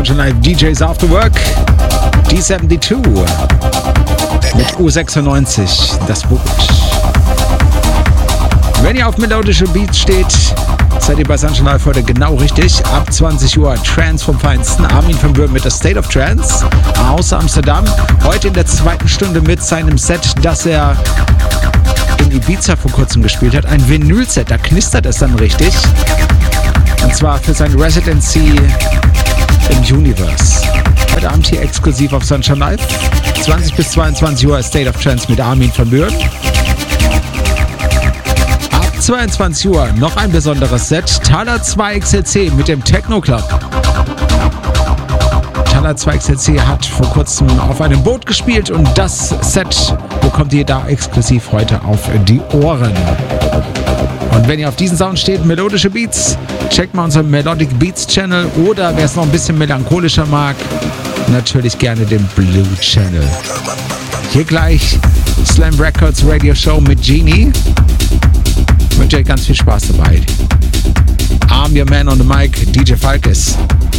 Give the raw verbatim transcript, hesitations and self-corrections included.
Sunshine Live D Js After Work. D zweiundsiebzig mit U sechsundneunzig, das Boot. Wenn ihr auf melodische Beats steht, seid ihr bei Sunshine Live heute genau richtig. Ab zwanzig Uhr Trance vom Feinsten. Armin van Buuren mit der State of Trance aus Amsterdam. Heute in der zweiten Stunde mit seinem Set, das er in Ibiza vor kurzem gespielt hat. Ein Vinyl-Set, da knistert es dann richtig. Und zwar für sein Residency im Universe. Heute Abend hier exklusiv auf Sunshine Live. zwanzig bis zweiundzwanzig Uhr State of Trance mit Armin van Buuren. Ab zweiundzwanzig Uhr noch ein besonderes Set. Thaler zwei X L C mit dem Techno Club. Thaler zwei X L C hat vor kurzem auf einem Boot gespielt und das Set bekommt ihr da exklusiv heute auf die Ohren. Und wenn ihr auf diesen Sound steht, melodische Beats, checkt mal unseren Melodic Beats Channel oder wer es noch ein bisschen melancholischer mag, natürlich gerne den Blue Channel. Hier gleich Slam Records Radio Show mit Genie. Ich wünsche euch ganz viel Spaß dabei. I'm your man on the mic, D J Falkes.